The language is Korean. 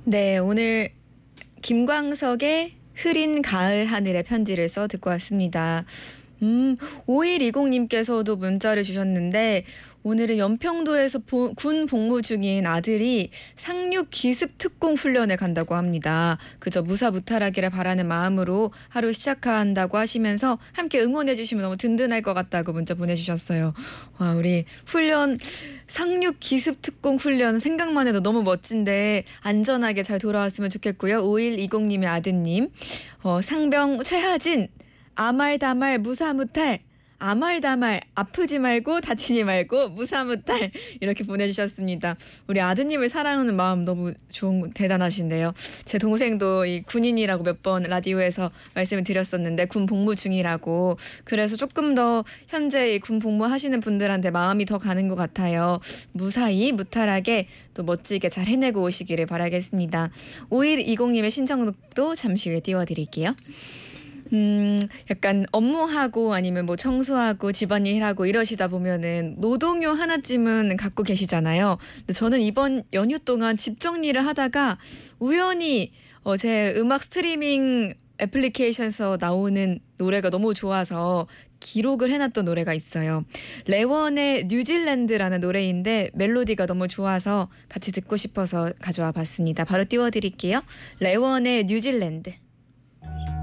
네, 오늘 김광석의 흐린 가을 하늘의 편지를 써 듣고 왔습니다. 5120님께서도 문자를 주셨는데 오늘은 연평도에서 군 복무 중인 아들이 상륙 기습 특공 훈련에 간다고 합니다. 그저 무사무탈하기를 바라는 마음으로 하루 시작한다고 하시면서 함께 응원해 주시면 너무 든든할 것 같다고 문자 보내주셨어요. 와, 우리 훈련 상륙 기습 특공 훈련 생각만 해도 너무 멋진데 안전하게 잘 돌아왔으면 좋겠고요. 5120님의 아드님 상병 최하진 아말다말 무사무탈 아말다말 아프지 말고 다치지 말고 무사무탈 이렇게 보내주셨습니다. 우리 아드님을 사랑하는 마음 너무 대단하신데요. 제 동생도 이 군인이라고 몇 번 라디오에서 말씀을 드렸었는데 군 복무 중이라고 그래서 조금 더 현재 군 복무하시는 분들한테 마음이 더 가는 것 같아요. 무사히 무탈하게 또 멋지게 잘 해내고 오시기를 바라겠습니다. 5120님의 신청곡도 잠시 후에 띄워드릴게요. 약간 업무하고 아니면 뭐 청소하고 집안일하고 이러시다 보면은 노동요 하나쯤은 갖고 계시잖아요. 근데 저는 이번 연휴 동안 집 정리를 하다가 우연히 제 음악 스트리밍 애플리케이션에서 나오는 노래가 너무 좋아서 기록을 해놨던 노래가 있어요. 레원의 뉴질랜드라는 노래인데 멜로디가 너무 좋아서 같이 듣고 싶어서 가져와 봤습니다. 바로 띄워드릴게요. 레원의 뉴질랜드.